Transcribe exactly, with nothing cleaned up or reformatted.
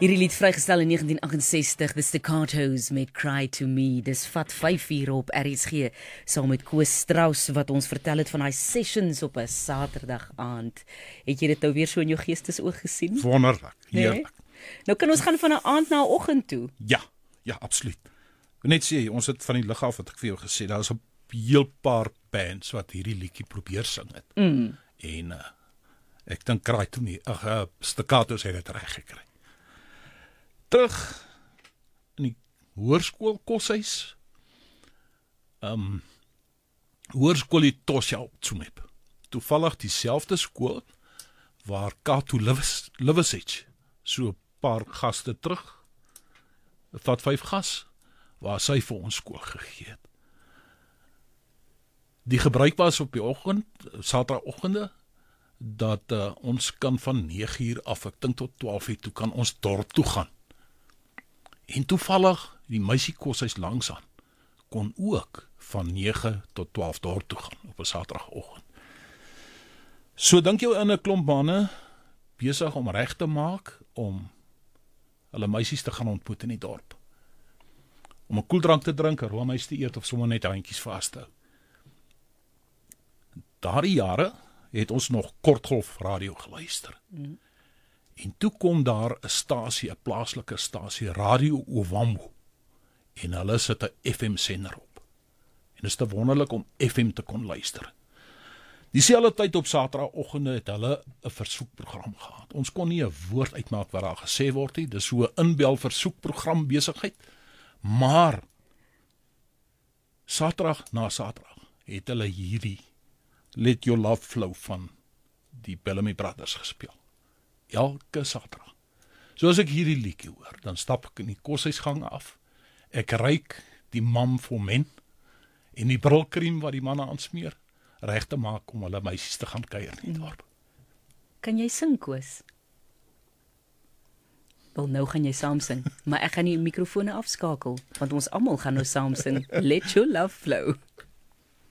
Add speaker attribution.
Speaker 1: Hierdie lied vrygestel in negentien agt-en-sestig, The Staccatos met Cry to Me. Dis vat vyf uur op R S G, saam met Koos Strauss, wat ons vertel het van hy sessions op 'n Saterdag aand. Het jy dit nou weer so in jou geestesoog gesien?
Speaker 2: Wonderlik, heerlik.
Speaker 1: Nee? Nou kan ons gaan van 'n aand na 'n oggend toe.
Speaker 2: Ja, ja, absoluut. Ek wil net sê, ons het van die lig af, wat ek vir jou gesê, daar is 'n heel paar bands wat hierdie liedjie probeer sing het.
Speaker 1: Mm.
Speaker 2: En uh, ek dink Cry to Me, ag, uh, Staccatos het dit reg gekry. Terug in die hoërskool koshuis. Um, hoërskool Etosha op Tsumeb. Toevallig dieselfde skool waar Kato Liversidge, so 'n paar gaste terug, vat vyf gas, waar sy vir ons skool gegee het. Die gebruik was op die oggend, Saterdagoggende, dat uh, ons kan van nege uur af, ek dink tot twaalf uur toe, kan ons dorp toe gaan. En toevallig, die meisiekoshuis langsaan, kon ook van nege tot twaalf dorp toe gaan, op 'n Saterdagoggend. So dink jou in 'n klomp manne, besig om reg te maak, om hulle meisies te gaan ontmoet in die dorp. Om 'n koeldrank te drink, 'n roomys te eet, of sommer net handjies vas te hou. Daardie jare het ons nog kortgolf radio geluister. Mm. En toe kom daar 'n stasie, 'n plaaslike stasie, Radio Ovambo. En hulle sit 'n F M sender op. En is te wonderlik om F M te kon luister. Dieselfde tyd op Saterdagoggende het hulle 'n versoekprogram gehad. Ons kon nie 'n woord uitmaak wat daar gesê word nie. Dis so 'n inbel versoekprogram besigheid. Maar Saterdag na Saterdag het hulle hierdie Let Your Love Flow van die Bellamy Brothers gespeel. Elke Saterdag. So as ek hierdie liedjie hoor, dan stap ek in die koshuisgang af. Ek ruik die mam fomen en die brilkrem wat die manne aansmeer, reg te maak om hulle meisies te gaan kuier in die dorp.
Speaker 1: Kan jy sing, Koos? Wel, nou gaan jy saam sing, maar ek gaan die mikrofone afskakel, want ons almal gaan nou saam sing. Let Your Love Flow.